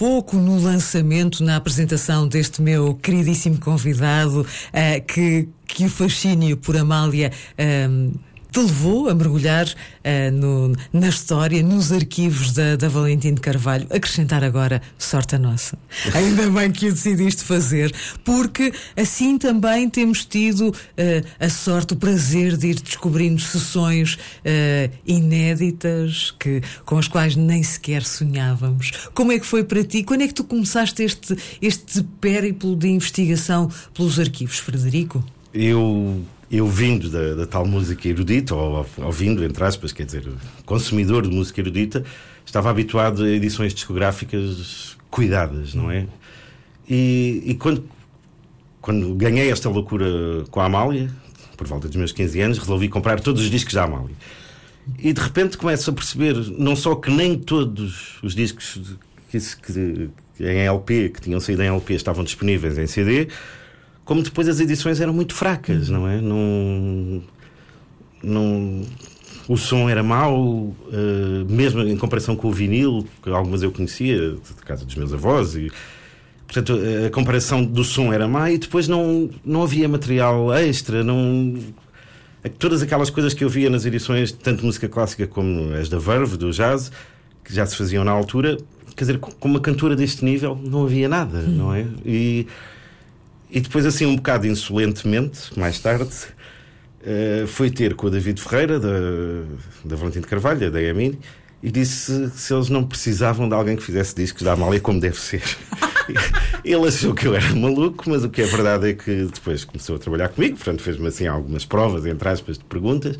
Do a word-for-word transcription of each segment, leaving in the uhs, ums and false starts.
pouco no lançamento, na apresentação deste meu queridíssimo convidado, uh, que, que o fascínio por Amália um, te levou a mergulhar uh, no, na história, nos arquivos da, da Valentim de Carvalho. Acrescentar agora sorte a nossa. Ainda bem que o decidiste fazer, porque assim também temos tido uh, a sorte, o prazer de ir descobrindo sessões uh, inéditas que, com as quais nem sequer sonhávamos. Como é que foi para ti? Quando é que tu começaste este, este périplo de investigação pelos arquivos, Frederico? Eu... Eu vindo da, da tal música erudita, ou ouvindo, entre aspas, quer dizer, consumidor de música erudita, estava habituado a edições discográficas cuidadas, não é? E, e quando, quando ganhei esta loucura com a Amália, por volta dos meus quinze anos, resolvi comprar todos os discos da Amália. E de repente começo a perceber, não só que nem todos os discos que, que, que em L P, que tinham saído em L P, estavam disponíveis em C D, como depois as edições eram muito fracas, não é? Não, não, o som era mau, uh, mesmo em comparação com o vinil, que algumas eu conhecia, de casa dos meus avós, e, portanto, a comparação do som era má, e depois não, não havia material extra, não, todas aquelas coisas que eu via nas edições, tanto de música clássica como as da Verve, do jazz, que já se faziam na altura, quer dizer, com uma cantora deste nível não havia nada, hum. não é? E... E depois, assim, um bocado insolentemente, mais tarde, uh, fui ter com o David Ferreira, da, da Valentim de Carvalho, da A M I, e disse se eles não precisavam de alguém que fizesse discos da Amália como deve ser. Ele achou que eu era maluco, mas o que é verdade é que depois começou a trabalhar comigo, portanto fez-me assim algumas provas, entre aspas, de perguntas,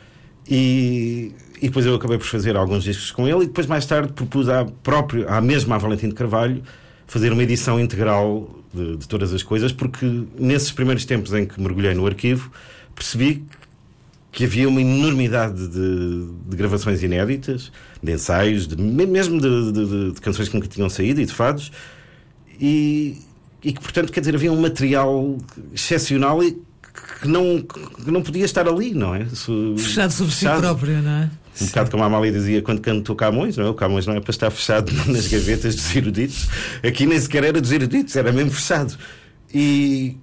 e, e depois eu acabei por fazer alguns discos com ele, e depois mais tarde propus à, própria, à mesma à Valentim de Carvalho fazer uma edição integral De, de todas as coisas, porque nesses primeiros tempos em que mergulhei no arquivo percebi que havia uma enormidade de, de gravações inéditas, de ensaios, de, mesmo de, de, de canções que nunca tinham saído e de fados, e, e que, portanto, quer dizer, havia um material excepcional e que não, que não podia estar ali, não é? Se, fechado sobre si próprio, não é? Um bocado como a Amália dizia quando cantou Camões, não é? O Camões não é para estar fechado nas gavetas dos eruditos. Aqui nem sequer era dos eruditos, era mesmo fechado. E,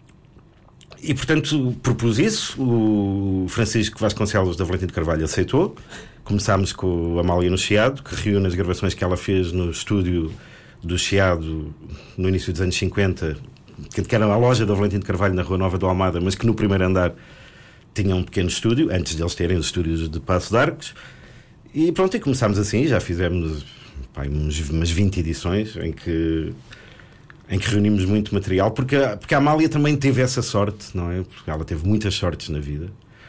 e portanto, propus isso. O Francisco Vasconcelos da Valentim de Carvalho aceitou. Começámos com a Amália no Chiado, que reúne as gravações que ela fez no estúdio do Chiado no início dos anos cinquenta, que era a loja da Valentim de Carvalho na Rua Nova do Almada, mas que no primeiro andar tinha um pequeno estúdio, antes de eles terem os estúdios de Paço de Arcos. E pronto, e começámos assim, já fizemos pá, uns, umas vinte edições em que, em que reunimos muito material, porque, porque a Amália também teve essa sorte, não é? Porque ela teve muitas sortes na vida.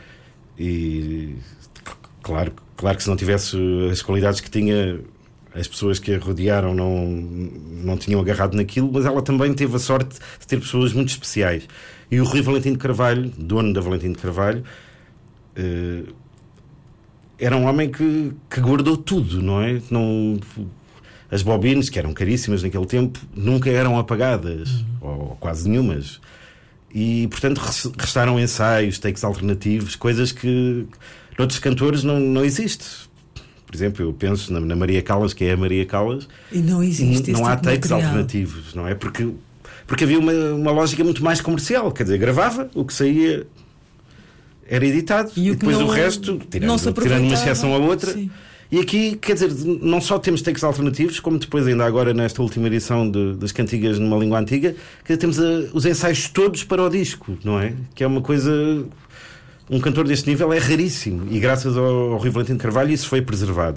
E claro, claro que se não tivesse as qualidades que tinha, as pessoas que a rodearam não, não tinham agarrado naquilo, mas ela também teve a sorte de ter pessoas muito especiais. E o Rui Valentim de Carvalho, dono da Valentim de Carvalho, uh, era um homem que, que guardou tudo, não é? Não, as bobines, que eram caríssimas naquele tempo, nunca eram apagadas, uhum. ou quase nenhumas. E, portanto, restaram ensaios, takes alternativos, coisas que noutros cantores não, não existe. Por exemplo, eu penso na, na Maria Callas, que é a Maria Callas, e não existe, não, não há tipo takes material. alternativos, não é? Porque... Porque havia uma, uma lógica muito mais comercial. Quer dizer, gravava, o que saía era editado, e, e depois não, o resto, tirando, tirando uma exceção a outra. Sim. E aqui, quer dizer, não só temos takes alternativos, como depois, ainda agora, nesta última edição de, das cantigas numa língua antiga, que temos a, os ensaios todos para o disco, não é? Que é uma coisa... Um cantor deste nível é raríssimo. E graças ao, ao Rui Valentim de Carvalho isso foi preservado.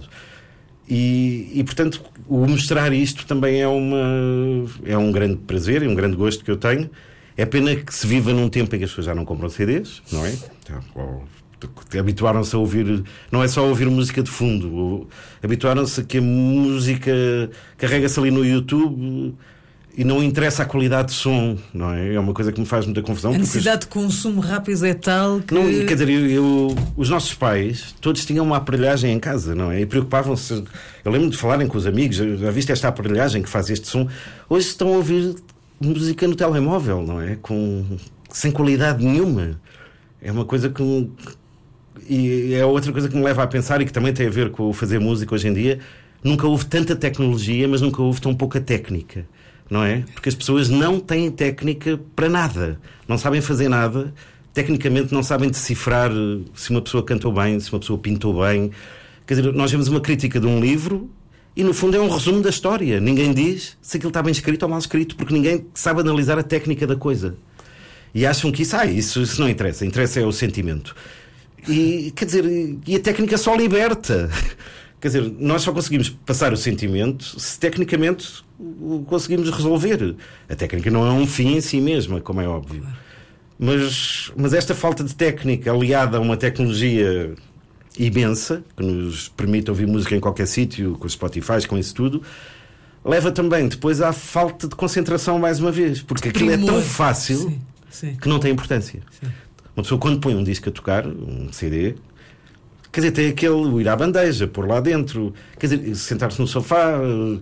E, e, portanto, o mostrar isto também é, uma, é um grande prazer e um grande gosto que eu tenho. É pena que se viva num tempo em que as pessoas já não compram C Ds, não é? Habituaram-se a ouvir, não é só ouvir música de fundo, habituaram-se a que a música carrega-se ali no YouTube e não interessa a qualidade de som, não é? É uma coisa que me faz muita confusão. A necessidade de consumo rápido é tal que... Não, quer dizer, eu, eu, os nossos pais, todos tinham uma aparelhagem em casa, não é? E preocupavam-se... Eu lembro de falarem com os amigos, já viste esta aparelhagem que faz este som? Hoje estão a ouvir música no telemóvel, não é? Com, sem qualidade nenhuma. É uma coisa que... E é outra coisa que me leva a pensar, e que também tem a ver com o fazer música hoje em dia. nunca houve tanta tecnologia, mas nunca houve tão pouca técnica, não é? Porque as pessoas não têm técnica para nada, não sabem fazer nada, tecnicamente não sabem decifrar se uma pessoa cantou bem, se uma pessoa pintou bem. Quer dizer, nós vemos uma crítica de um livro e no fundo é um resumo da história. Ninguém diz se aquilo está bem escrito ou mal escrito, porque ninguém sabe analisar a técnica da coisa. E acham que isso, ah, isso, isso não interessa, interessa é o sentimento. E, quer dizer, e a técnica só liberta. Quer dizer, nós só conseguimos passar o sentimento se tecnicamente o conseguimos resolver. A técnica não é um fim em si mesma, como é óbvio. Mas, mas esta falta de técnica, aliada a uma tecnologia imensa, que nos permite ouvir música em qualquer sítio, com os Spotify, com isso tudo, leva também depois à falta de concentração mais uma vez. Porque aquilo é tão fácil, sim, sim, que não tem importância. Sim. Uma pessoa quando põe um disco a tocar, um C D, quer dizer, tem aquele o ir à bandeja, pôr lá dentro, quer dizer, sentar-se no sofá.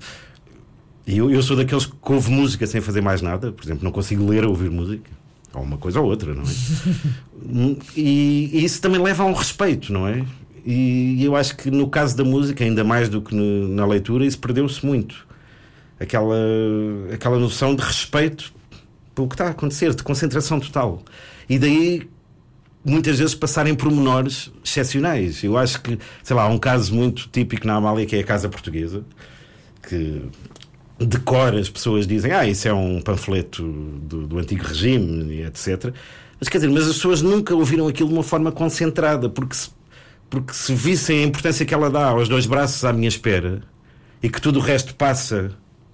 E eu, eu sou daqueles que ouve música sem fazer mais nada. Por exemplo, não consigo ler ou ouvir música. Ou uma coisa ou outra, não é? e, e isso também leva a um respeito, não é? E eu acho que no caso da música, ainda mais do que no, na leitura, isso perdeu-se muito. Aquela, aquela noção de respeito pelo que está a acontecer, de concentração total. E daí muitas vezes passarem pormenores excepcionais. Eu acho que, sei lá, há um caso muito típico na Amália, que é a Casa Portuguesa, que decora, as pessoas dizem, ah, isso é um panfleto do, do antigo regime, etcétera. Mas quer dizer, mas as pessoas nunca ouviram aquilo de uma forma concentrada, porque se, porque se vissem a importância que ela dá aos dois braços à minha espera, e que tudo o resto passa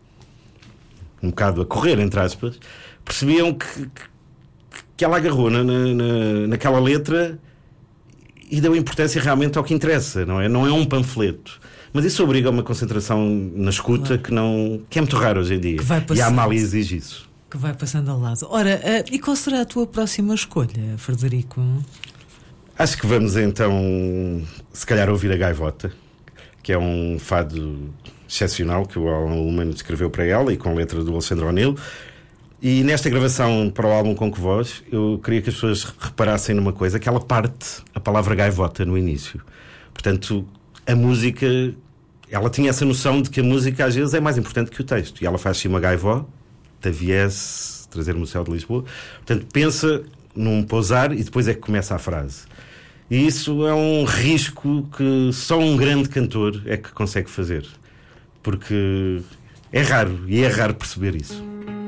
um bocado a correr, entre aspas, percebiam que, que, que ela agarrou na, na, naquela letra e deu importância realmente ao que interessa, não é? Não é um panfleto. Mas isso obriga a uma concentração na escuta, claro, que, não, que é muito raro hoje em dia. E a Amália exige isso. Que vai passando ao lado. Ora, uh, e qual será a tua próxima escolha, Frederico? Acho que vamos então, se calhar, ouvir a Gaivota, que é um fado excepcional que o Alan Ullman escreveu para ela e com a letra do Alexandre O'Neill. E nesta gravação para o álbum Com Que Voz, eu queria que as pessoas reparassem numa coisa, que ela parte a palavra gaivota no início. Portanto, a música, ela tinha essa noção de que a música às vezes é mais importante que o texto. E ela faz-se uma gaivó, da viesse trazer-me o céu de Lisboa. Portanto, pensa num pousar e depois é que começa a frase. E isso é um risco que só um grande cantor é que consegue fazer. Porque é raro, e é raro perceber isso.